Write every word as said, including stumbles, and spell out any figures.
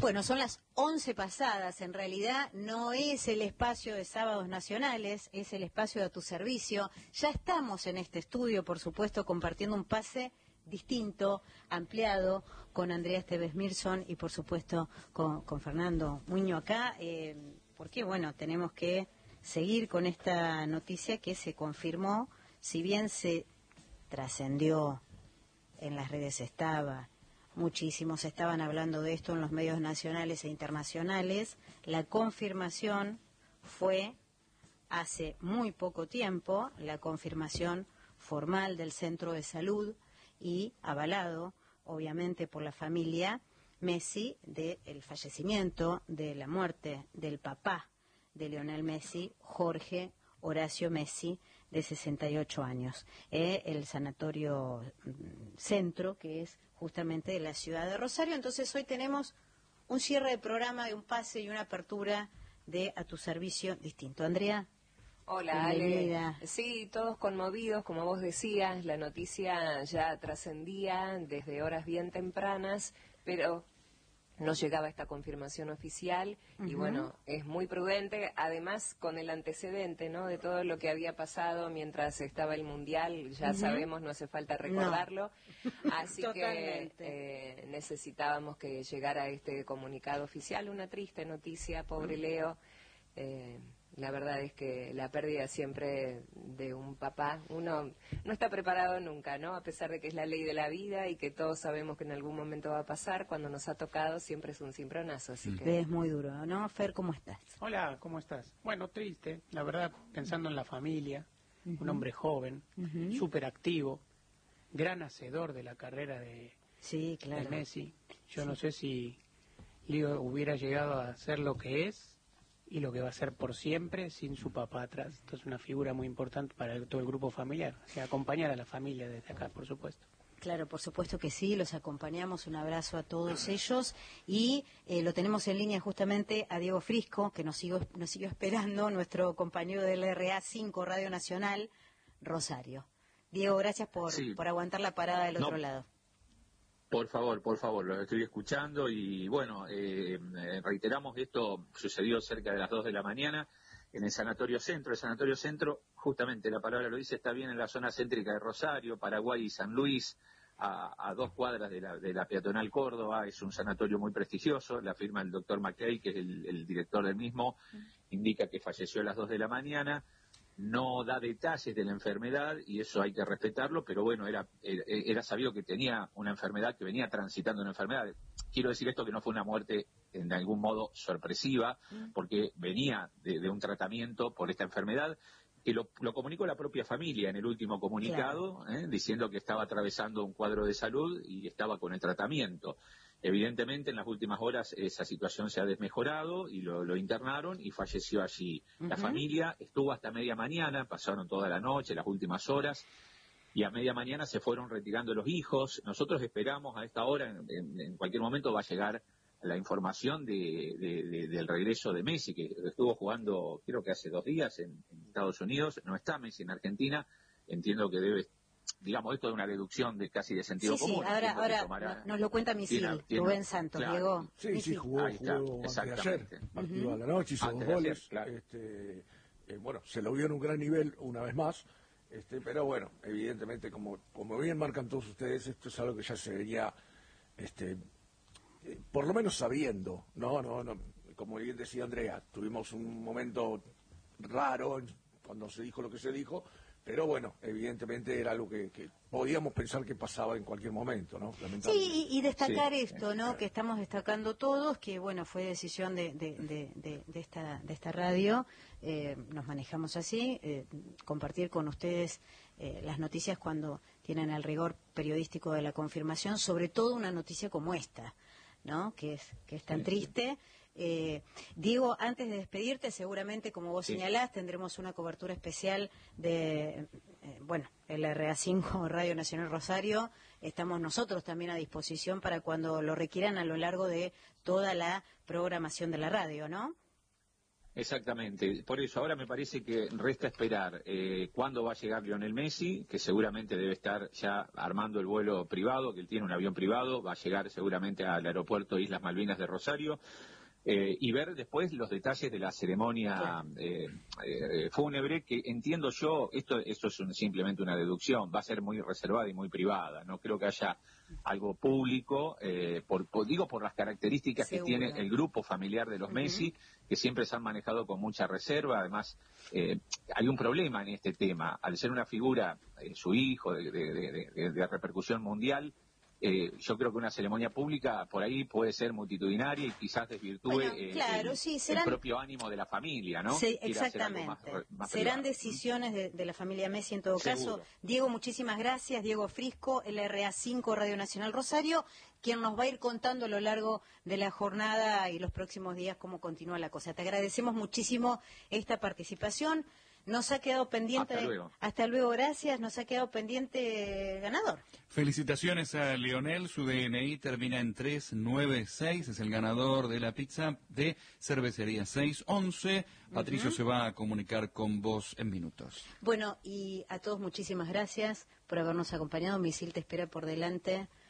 Bueno, son las once pasadas, en realidad no es el espacio de Sábados Nacionales, es el espacio de A Tu Servicio. Ya estamos en este estudio, por supuesto, compartiendo un pase distinto, ampliado, con Andrea Esteves Mirson y por supuesto con, con Fernando Muño acá, eh, porque bueno, tenemos que seguir con esta noticia que se confirmó, si bien se trascendió en las redes, estaba muchísimos estaban hablando de esto en los medios nacionales e internacionales, la confirmación fue hace muy poco tiempo, la confirmación formal del Centro de Salud y avalado, obviamente, por la familia Messi, del fallecimiento, de la muerte del papá de Lionel Messi, Jorge Horacio Messi, de sesenta y ocho años. Eh, el Sanatorio Centro, que es justamente de la ciudad de Rosario. Entonces hoy tenemos un cierre de programa, de un pase y una apertura de A Tu Servicio distinto. Andrea. Hola, Ale. Sí, todos conmovidos, como vos decías, la noticia ya trascendía desde horas bien tempranas, pero no llegaba esta confirmación oficial y uh-huh. bueno, es muy prudente, además con el antecedente, ¿no?, de todo lo que había pasado mientras estaba el Mundial, ya uh-huh. sabemos, no hace falta recordarlo, no. así que eh, necesitábamos que llegara este comunicado oficial, una triste noticia, pobre uh-huh. Leo. Eh, la verdad es que la pérdida siempre de un papá, uno no está preparado nunca, ¿no? A pesar de que es la ley de la vida y que todos sabemos que en algún momento va a pasar, cuando nos ha tocado siempre es un cimbronazo, así mm. que... Es muy duro, ¿no? Fer, ¿cómo estás? Hola, ¿cómo estás? Bueno, triste, la verdad, pensando en la familia, uh-huh. un hombre joven, uh-huh. súper activo, gran hacedor de la carrera de, sí, claro. de Messi. Yo sí. no sé si Leo hubiera llegado a ser lo que es, y lo que va a ser por siempre sin su papá atrás. Entonces una figura muy importante para el, todo el grupo familiar, o sea, acompañar a la familia desde acá, por supuesto. Claro, por supuesto que sí, los acompañamos, un abrazo a todos ellos y eh, lo tenemos en línea justamente a Diego Frisco, que nos siguió, nos siguió esperando, nuestro compañero del R A cinco Radio Nacional, Rosario. Diego, gracias por, sí. por aguantar la parada del no. otro lado. Por favor, por favor, lo estoy escuchando y bueno, eh, reiteramos que esto sucedió cerca de las dos de la mañana en el Sanatorio Centro. El Sanatorio Centro, justamente la palabra lo dice, está bien en la zona céntrica de Rosario, Paraguay y San Luis, a, a dos cuadras de la, de la peatonal Córdoba. Es un sanatorio muy prestigioso, la firma del doctor McKay, que es el, el director del mismo, indica que falleció a las dos de la mañana. No da detalles de la enfermedad y eso hay que respetarlo, pero bueno, era, era era sabido que tenía una enfermedad, que venía transitando una enfermedad. Quiero decir esto, que no fue una muerte en algún modo sorpresiva, porque venía de, de un tratamiento por esta enfermedad, que lo, lo comunicó la propia familia en el último comunicado, claro. ¿eh? diciendo que estaba atravesando un cuadro de salud y estaba con el tratamiento. Evidentemente, en las últimas horas esa situación se ha desmejorado y lo, lo internaron y falleció allí. Uh-huh. La familia estuvo hasta media mañana, pasaron toda la noche, las últimas horas, y a media mañana se fueron retirando los hijos. Nosotros esperamos a esta hora, en, en, en cualquier momento va a llegar la información de, de, de, del regreso de Messi, que estuvo jugando creo que hace dos días en, en Estados Unidos. No está Messi en Argentina, entiendo que debe... digamos, esto de una deducción de casi de sentido sí, común. Sí, ahora, ahora tomará... nos lo cuenta Misil, Rubén Santos, claro. Diego. Sí, Misil. sí, jugó, jugó ayer, partido uh-huh. a la noche, hizo antes dos goles. Ayer, claro. este, eh, bueno, se lo vio en un gran nivel una vez más, este, pero bueno, evidentemente, como, como bien marcan todos ustedes, esto es algo que ya se venía, este, eh, por lo menos sabiendo, no, no, no, como bien decía Andrea, tuvimos un momento raro cuando se dijo lo que se dijo, pero bueno, evidentemente era algo que, que podíamos pensar que pasaba en cualquier momento, ¿no? Sí, y, y destacar sí, esto, ¿no? Que estamos destacando todos, que bueno, fue decisión de, de, de, de, de, esta, de esta radio, eh, nos manejamos así, eh, compartir con ustedes eh, las noticias cuando tienen el rigor periodístico de la confirmación, sobre todo una noticia como esta, ¿no? Que es, que es tan sí, triste. Sí. Eh, Diego, antes de despedirte, seguramente, como vos sí. señalás, tendremos una cobertura especial de, eh, bueno, el R A cinco Radio Nacional Rosario. Estamos nosotros también a disposición para cuando lo requieran a lo largo de toda la programación de la radio, ¿no? Exactamente, por eso ahora me parece que resta esperar eh, cuándo va a llegar Lionel Messi, que seguramente debe estar ya armando el vuelo privado, que él tiene un avión privado, va a llegar seguramente al aeropuerto Islas Malvinas de Rosario, eh, y ver después los detalles de la ceremonia eh, eh, fúnebre, que entiendo yo, esto, esto es un, simplemente una deducción, va a ser muy reservada y muy privada, no creo que haya algo público, eh, por, por, digo por las características Seguro. que tiene el grupo familiar de los uh-huh. Messi, que siempre se han manejado con mucha reserva. Además, eh, hay un problema en este tema, al ser una figura, eh, su hijo, de, de, de, de, de repercusión mundial, Eh, yo creo que una ceremonia pública por ahí puede ser multitudinaria y quizás desvirtúe bueno, eh, claro, el, sí, serán, el propio ánimo de la familia, ¿no? Sí, exactamente. Más, más serán privado. decisiones de, de la familia Messi en todo Seguro. caso. Diego, muchísimas gracias. Diego Frisco, L R A cinco, Radio Nacional Rosario, quien nos va a ir contando a lo largo de la jornada y los próximos días cómo continúa la cosa. Te agradecemos muchísimo esta participación. Nos ha quedado pendiente, hasta luego. hasta luego, gracias, nos ha quedado pendiente ganador. Felicitaciones a Lionel, su D N I termina en tres nueve seis, es el ganador de la pizza de Cervecería seis once. Patricio uh-huh. se va a comunicar con vos en minutos. Bueno, y a todos muchísimas gracias por habernos acompañado. Misil te espera por delante